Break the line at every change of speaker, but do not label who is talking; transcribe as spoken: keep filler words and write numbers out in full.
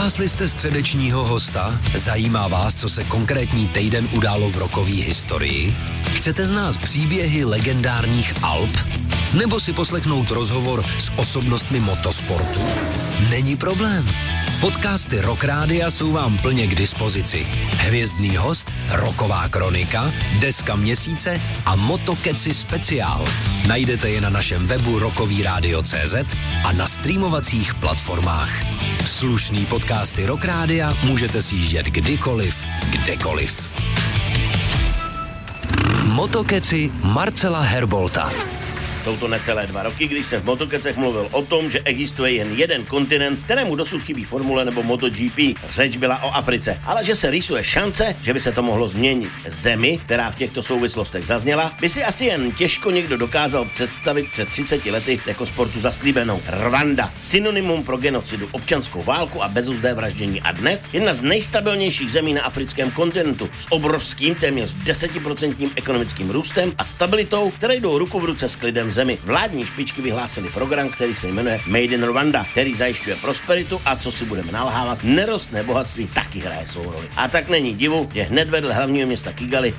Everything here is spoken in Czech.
Napásli jste středečního hosta? Zajímá vás, co se konkrétní týden událo v rockové historii? Chcete znát příběhy legendárních Alp? Nebo si poslechnout rozhovor s osobnostmi motosportu? Není problém. Podcasty Rock Rádia jsou vám plně k dispozici. Hvězdný host, rocková kronika, deska měsíce a Motokeci speciál. Najdete je na našem webu rockovyradio tečka cé zet a na streamovacích platformách. Slušný podcasty Rock Rádia můžete sjíždět kdykoliv, kdekoliv. Motokeci Marcela Herbolta.
Jsou to necelé dva roky, když jsem v Motokecech mluvil o tom, že existuje jen jeden kontinent, kterému dosud chybí formule nebo MotoGP. Řeč byla o Africe, ale že se rýsuje šance, že by se to mohlo změnit. Zemi, která v těchto souvislostech zazněla, by si asi jen těžko někdo dokázal představit před třiceti lety jako sportu zaslíbenou. Rwanda, synonymum pro genocidu, občanskou válku a bezuzdé vraždění. A dnes jedna z nejstabilnějších zemí na africkém kontinentu s obrovským téměř desetiprocentním ekonomickým růstem a stabilitou, které jdou ruku v ruce s klidem zemi. Vládní špičky vyhlásili program, který se jmenuje Made in Rwanda, který zajišťuje prosperitu a co si budeme nalhávat, nerostné bohatství taky hraje svou roli. A tak není divu, že hned vedle hlavního města Kigali